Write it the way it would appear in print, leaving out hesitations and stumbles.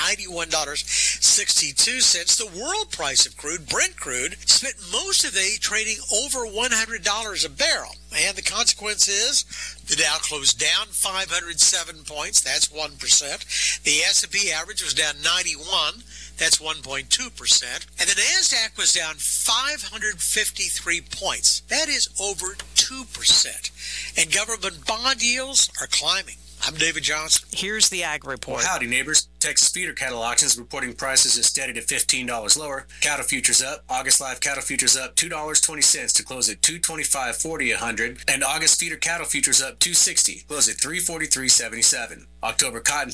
$91.62. The world price of crude, Brent crude, spent most of the day trading over $100 a barrel. And the consequence is the Dow closed down 507 points. That's 1%. The S&P average was down 91. That's 1.2%. And the NASDAQ was down 553 points. That is over 2%. And government bond yields are climbing. I'm David Johnson. Here's the Ag Report. Well, howdy, neighbors. Texas feeder cattle auctions reporting prices at steady to $15 lower. Cattle futures up. August live cattle futures up $2.20 to close at $225.40 a hundred. And August feeder cattle futures up $2.60, close at $343.77. October cotton